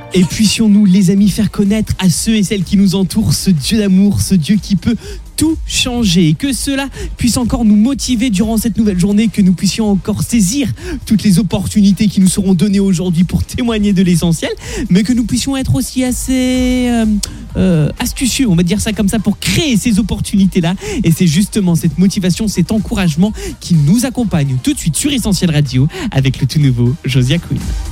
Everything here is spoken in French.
Et puissions-nous, les amis, faire connaître à ceux et celles qui nous entourent ce Dieu d'amour, ce Dieu qui peut tout changer, que cela puisse encore nous motiver durant cette nouvelle journée, que nous puissions encore saisir toutes les opportunités qui nous seront données aujourd'hui pour témoigner de l'essentiel, mais que nous puissions être aussi assez astucieux, on va dire ça comme ça, pour créer ces opportunités-là. Et c'est justement cette motivation, cet encouragement qui nous accompagne tout de suite sur Essentiel Radio avec le tout nouveau Josiah Quinn.